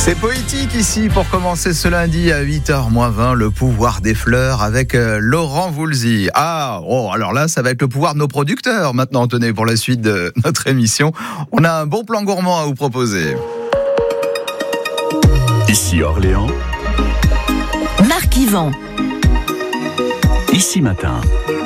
C'est poétique ici pour commencer ce lundi à 8h-20, le pouvoir des fleurs avec Laurent Voulzy. Alors là, ça va être le pouvoir de nos producteurs maintenant, tenez, pour la suite de notre émission. On a un bon plan gourmand à vous proposer. Ici Orléans. Marc Yvan. Ici Matin.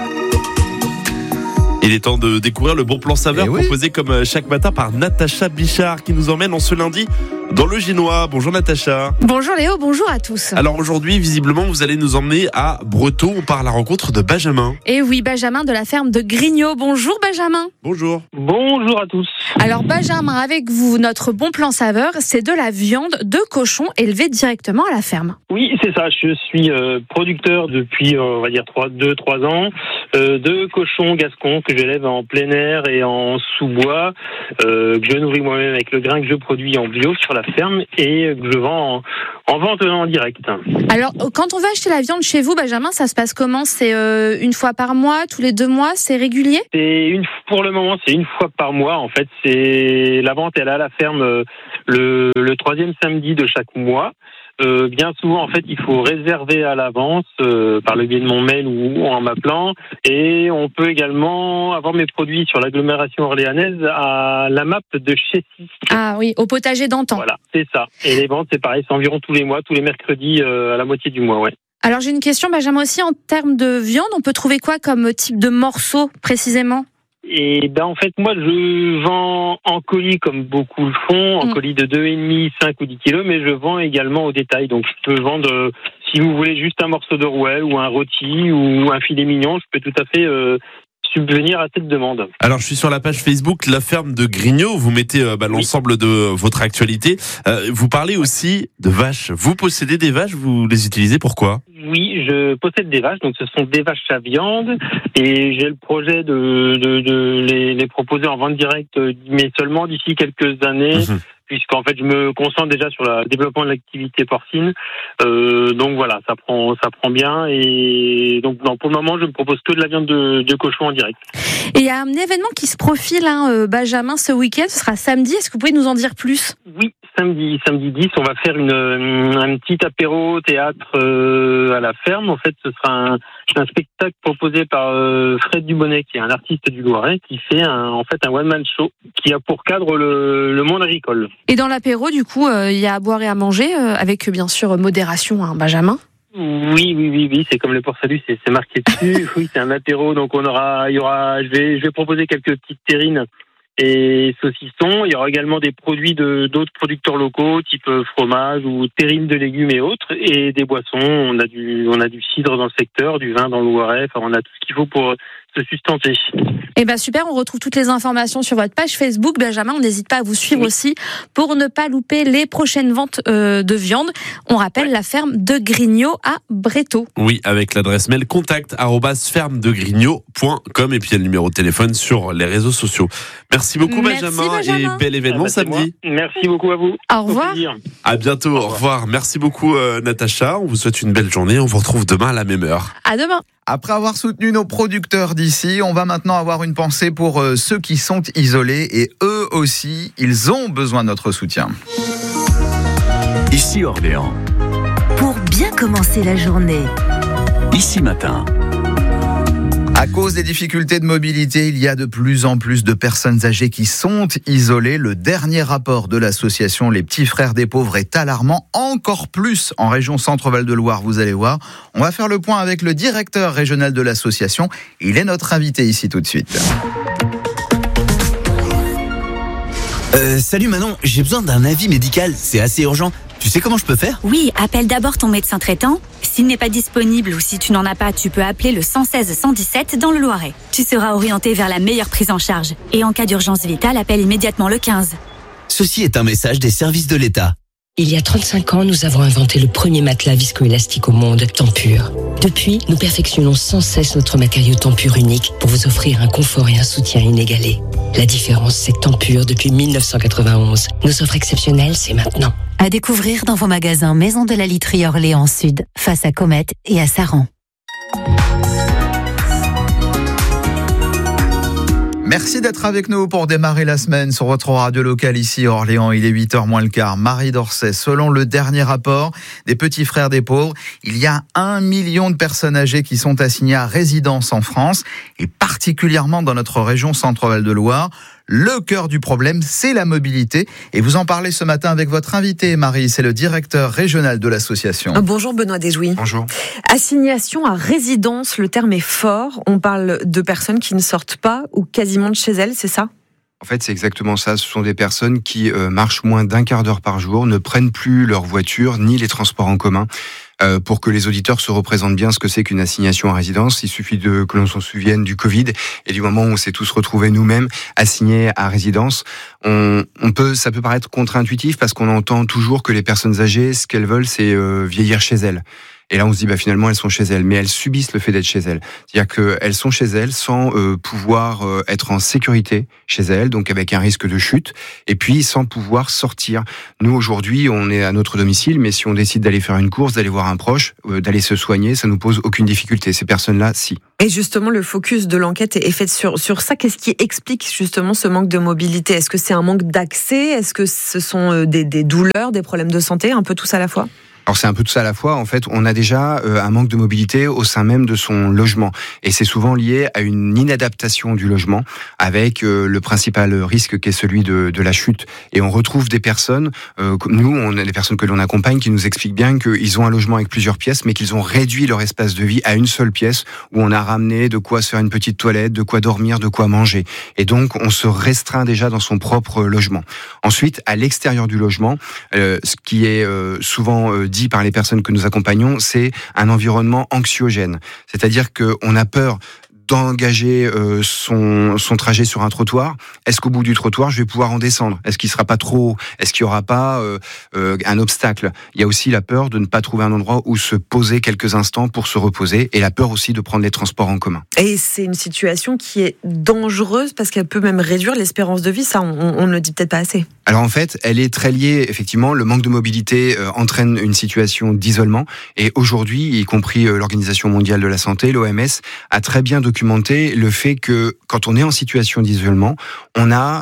Il est temps de découvrir le bon plan saveur proposé comme chaque matin par Natacha Bichard qui nous emmène en ce lundi dans le Génois. Bonjour Natacha. Bonjour Léo, bonjour à tous. Alors aujourd'hui, visiblement, vous allez nous emmener à Breteau. On part à la rencontre de Benjamin. Et oui, Benjamin de la ferme de Grignot. Bonjour Benjamin. Bonjour. Bonjour à tous. Alors Benjamin, avec vous, notre bon plan saveur, c'est de la viande de cochon élevée directement à la ferme. Oui, c'est ça. Je suis producteur depuis, on va dire, 2-3 ans, de cochons gascons que j'élève en plein air et en sous-bois, que je nourris moi-même avec le grain que je produis en bio sur la ferme et que je vends en vente en direct. Alors, quand on va acheter la viande chez vous, Benjamin, ça se passe comment ? C'est une fois par mois, tous les 2 mois, c'est régulier ? Pour le moment, c'est une fois par mois. En fait, c'est la vente, elle est à la ferme le 3e samedi de chaque mois. Bien souvent, en fait, il faut réserver à l'avance par le biais de mon mail ou en m'appelant. Et on peut également avoir mes produits sur l'agglomération orléanaise à la map de Chessy. Ah oui, au potager d'antan. Voilà, c'est ça. Et les ventes, c'est pareil, c'est environ tous les mois, tous les mercredis à la moitié du mois, ouais. Alors j'ai une question, Benjamin, aussi en termes de viande, on peut trouver quoi comme type de morceau précisément ? Et en fait, moi, je vends en colis comme beaucoup le font, en colis de 2,5, 5 ou 10 kilos, mais je vends également au détail. Donc, je peux vendre, si vous voulez, juste un morceau de rouelle ou un rôti ou un filet mignon, je peux tout à fait subvenir à cette demande. Alors, je suis sur la page Facebook La Ferme de Grignot. Vous mettez l'ensemble de votre actualité. Vous parlez aussi de vaches. Vous possédez des vaches, vous les utilisez pourquoi ? Oui, je possède des vaches, donc ce sont des vaches à viande et j'ai le projet de les proposer en vente directe, mais seulement d'ici quelques années, puisqu'en fait je me concentre déjà sur le développement de l'activité porcine. Donc voilà, ça prend bien et donc pour le moment je ne propose que de la viande de cochon en direct. Et il y a un événement qui se profile, Benjamin, ce week-end, ce sera samedi. Est-ce que vous pouvez nous en dire plus ? Oui, samedi 10, on va faire un petit apéro théâtre à la ferme. En fait, ce sera un spectacle proposé par Fred Dubonnet, qui est un artiste du Loiret, qui fait un one-man show qui a pour cadre le monde agricole. Et dans l'apéro, du coup, il y a à boire et à manger, avec bien sûr modération, Benjamin. Oui, c'est comme le port salut, c'est marqué dessus. Oui, c'est un apéro, donc je vais proposer quelques petites terrines et saucissons. Il y aura également des produits d'autres producteurs locaux, type fromage ou terrines de légumes et autres, et des boissons. On a du cidre dans le secteur, du vin dans le Loiret. Enfin, on a tout ce qu'il faut pour se sustenter. Eh ben super, on retrouve toutes les informations sur votre page Facebook, Benjamin. On n'hésite pas à vous suivre aussi pour ne pas louper les prochaines ventes de viande. On rappelle la ferme de Grignot à Breteau. Oui, avec l'adresse mail contact@fermedegrigno.com et puis il y a le numéro de téléphone sur les réseaux sociaux. Merci beaucoup Benjamin et bel événement samedi. Merci beaucoup à vous. Au revoir. À bientôt, au revoir. Merci beaucoup Natacha, on vous souhaite une belle journée. On vous retrouve demain à la même heure. À demain. Après avoir soutenu nos producteurs d'ici, on va maintenant avoir une pensée pour ceux qui sont isolés et eux aussi, ils ont besoin de notre soutien. Ici Orléans. Pour bien commencer la journée. Ici Matin. À cause des difficultés de mobilité, il y a de plus en plus de personnes âgées qui sont isolées. Le dernier rapport de l'association Les Petits Frères des Pauvres est alarmant, encore plus en région Centre-Val de Loire, vous allez voir. On va faire le point avec le directeur régional de l'association. Il est notre invité ici tout de suite. Salut Manon, j'ai besoin d'un avis médical, c'est assez urgent. Tu sais comment je peux faire ? Oui, appelle d'abord ton médecin traitant. S'il n'est pas disponible ou si tu n'en as pas, tu peux appeler le 116 117 dans le Loiret. Tu seras orienté vers la meilleure prise en charge. Et en cas d'urgence vitale, appelle immédiatement le 15. Ceci est un message des services de l'État. Il y a 35 ans, nous avons inventé le premier matelas viscoélastique au monde, Tempur. Depuis, nous perfectionnons sans cesse notre matériau Tempur unique pour vous offrir un confort et un soutien inégalés. La différence, c'est que Tempur, depuis 1991. Nos offres exceptionnelles, c'est maintenant. À découvrir dans vos magasins Maison de la Literie Orléans Sud, face à Comète et à Saran. Merci d'être avec nous pour démarrer la semaine sur votre radio locale ici à Orléans. Il est 8h moins le quart. Marie d'Orsay, selon le dernier rapport des Petits Frères des Pauvres, il y a 1 million de personnes âgées qui sont assignées à résidence en France et particulièrement dans notre région Centre-Val de Loire. Le cœur du problème, c'est la mobilité. Et vous en parlez ce matin avec votre invité, Marie. C'est le directeur régional de l'association. Bonjour Benoît Desjouy. Bonjour. Assignation à résidence, le terme est fort. On parle de personnes qui ne sortent pas ou quasiment de chez elles, c'est ça ? En fait, c'est exactement ça. Ce sont des personnes qui marchent moins d'1 quart d'heure par jour, ne prennent plus leur voiture ni les transports en commun. Pour que les auditeurs se représentent bien ce que c'est qu'une assignation à résidence, il suffit que l'on s'en souvienne du Covid et du moment où on s'est tous retrouvés nous-mêmes assignés à résidence. Ça peut paraître contre-intuitif parce qu'on entend toujours que les personnes âgées, ce qu'elles veulent, c'est vieillir chez elles. Et là, on se dit, finalement, elles sont chez elles. Mais elles subissent le fait d'être chez elles. C'est-à-dire qu'elles sont chez elles sans pouvoir être en sécurité chez elles, donc avec un risque de chute, et puis sans pouvoir sortir. Nous, aujourd'hui, on est à notre domicile, mais si on décide d'aller faire une course, d'aller voir un proche, d'aller se soigner, ça nous pose aucune difficulté. Ces personnes-là, si. Et justement, le focus de l'enquête est fait sur ça. Qu'est-ce qui explique justement ce manque de mobilité ? Est-ce que c'est un manque d'accès ? Est-ce que ce sont des douleurs, des problèmes de santé, un peu tous à la fois ? Alors c'est un peu tout ça à la fois. En fait, on a déjà un manque de mobilité au sein même de son logement, et c'est souvent lié à une inadaptation du logement, avec le principal risque qui est celui de la chute. Et on retrouve des personnes, nous, on a des personnes que l'on accompagne, qui nous expliquent bien qu'ils ont un logement avec plusieurs pièces, mais qu'ils ont réduit leur espace de vie à une seule pièce où on a ramené de quoi se faire une petite toilette, de quoi dormir, de quoi manger. Et donc, on se restreint déjà dans son propre logement. Ensuite, à l'extérieur du logement, ce qui est souvent dit par les personnes que nous accompagnons, c'est un environnement anxiogène. C'est-à-dire qu'on a peur d'engager son trajet sur un trottoir. Est-ce qu'au bout du trottoir, je vais pouvoir en descendre ? Est-ce qu'il sera pas trop haut ? Est-ce qu'il y aura pas un obstacle ? Il y a aussi la peur de ne pas trouver un endroit où se poser quelques instants pour se reposer, et la peur aussi de prendre les transports en commun. Et c'est une situation qui est dangereuse parce qu'elle peut même réduire l'espérance de vie. Ça, on ne le dit peut-être pas assez. Alors en fait, elle est très liée, effectivement. Le manque de mobilité entraîne une situation d'isolement. Et aujourd'hui, y compris l'Organisation mondiale de la santé, l'OMS, a très bien documenté le fait que quand on est en situation d'isolement, on a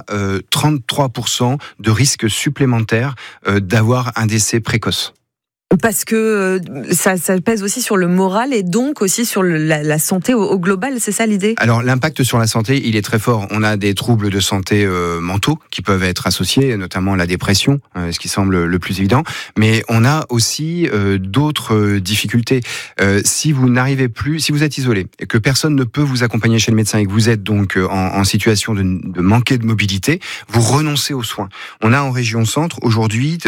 33% de risque supplémentaire d'avoir un décès précoce. Parce que ça pèse aussi sur le moral et donc aussi sur la santé au global, c'est ça l'idée ? Alors l'impact sur la santé, il est très fort. On a des troubles de santé mentaux qui peuvent être associés, notamment la dépression, ce qui semble le plus évident. Mais on a aussi d'autres difficultés. Si vous n'arrivez plus, si vous êtes isolé et que personne ne peut vous accompagner chez le médecin et que vous êtes donc en situation de manquer de mobilité, vous renoncez aux soins. On a en région centre aujourd'hui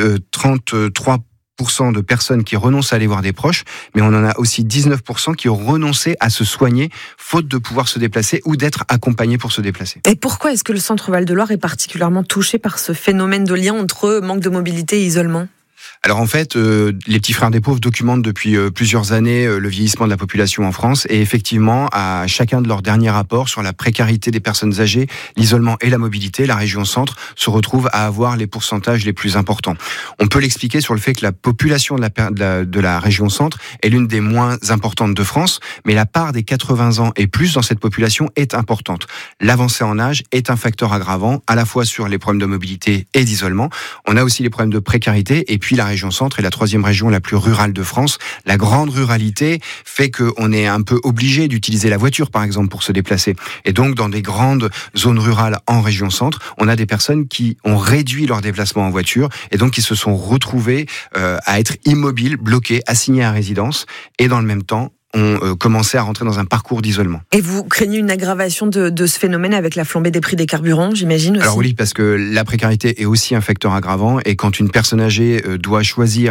33% de personnes qui renoncent à aller voir des proches, mais on en a aussi 19% qui ont renoncé à se soigner, faute de pouvoir se déplacer ou d'être accompagnés pour se déplacer. Et pourquoi est-ce que le Centre-Val de Loire est particulièrement touché par ce phénomène de lien entre manque de mobilité et isolement ? Alors en fait, les Petits Frères des Pauvres documentent depuis plusieurs années le vieillissement de la population en France, et effectivement, à chacun de leurs derniers rapports sur la précarité des personnes âgées, l'isolement et la mobilité, la région centre se retrouve à avoir les pourcentages les plus importants. On peut l'expliquer sur le fait que la population de la région centre est l'une des moins importantes de France, mais la part des 80 ans et plus dans cette population est importante. L'avancée en âge est un facteur aggravant, à la fois sur les problèmes de mobilité et d'isolement. On a aussi les problèmes de précarité, et puis la région centre est la 3e région la plus rurale de France. La grande ruralité fait qu'on est un peu obligé d'utiliser la voiture, par exemple, pour se déplacer. Et donc, dans des grandes zones rurales en région centre, on a des personnes qui ont réduit leur déplacement en voiture et donc qui se sont retrouvées à être immobiles, bloquées, assignées à résidence, et dans le même temps, ont commencé à rentrer dans un parcours d'isolement. Et vous craignez une aggravation de ce phénomène avec la flambée des prix des carburants, j'imagine aussi ? Alors oui, parce que la précarité est aussi un facteur aggravant, et quand une personne âgée doit choisir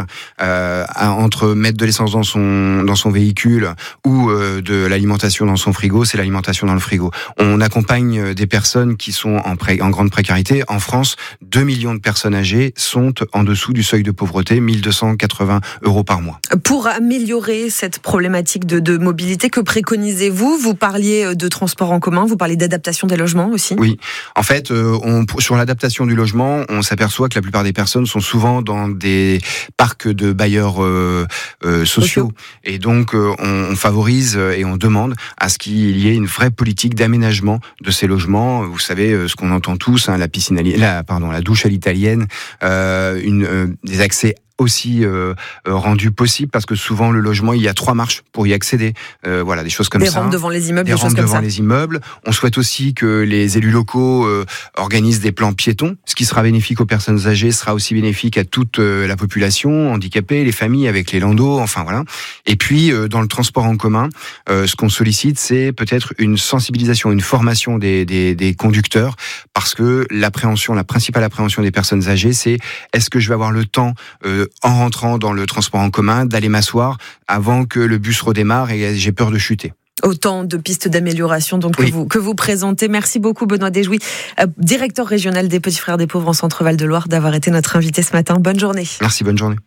entre mettre de l'essence dans son véhicule ou de l'alimentation dans son frigo, c'est l'alimentation dans le frigo. On accompagne des personnes qui sont en grande précarité. En France, 2 millions de personnes âgées sont en dessous du seuil de pauvreté, 1 280 € par mois. Pour améliorer cette problématique de mobilité. Que préconisez-vous? Vous parliez de transport en commun, vous parliez d'adaptation des logements aussi. Oui, en fait, sur l'adaptation du logement, on s'aperçoit que la plupart des personnes sont souvent dans des parcs de bailleurs sociaux. Et donc, on favorise et on demande à ce qu'il y ait une vraie politique d'aménagement de ces logements. Vous savez, ce qu'on entend tous, hein, la douche à l'italienne, des accès aussi rendu possible, parce que souvent le logement, il y a 3 marches pour y accéder, voilà, des choses comme ça. Des rampes devant les immeubles, des rampes devant les immeubles. On souhaite aussi que les élus locaux organisent des plans piétons. Ce qui sera bénéfique aux personnes âgées sera aussi bénéfique à toute la population handicapée, les familles avec les landaux, enfin voilà. Et puis dans le transport en commun, ce qu'on sollicite, c'est peut-être une sensibilisation, une formation des conducteurs, parce que la principale appréhension des personnes âgées, c'est: est-ce que je vais avoir le temps en rentrant dans le transport en commun, d'aller m'asseoir avant que le bus redémarre et j'ai peur de chuter. Autant de pistes d'amélioration donc que vous présentez. Merci beaucoup Benoît Desjouy, directeur régional des Petits Frères des Pauvres en Centre-Val de Loire, d'avoir été notre invité ce matin. Bonne journée. Merci, bonne journée.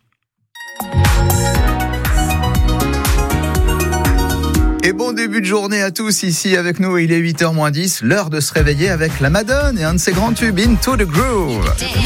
Et bon début de journée à tous ici avec nous. Il est 8h moins 10, l'heure de se réveiller avec la Madone et un de ses grands tubes, Into the Groove.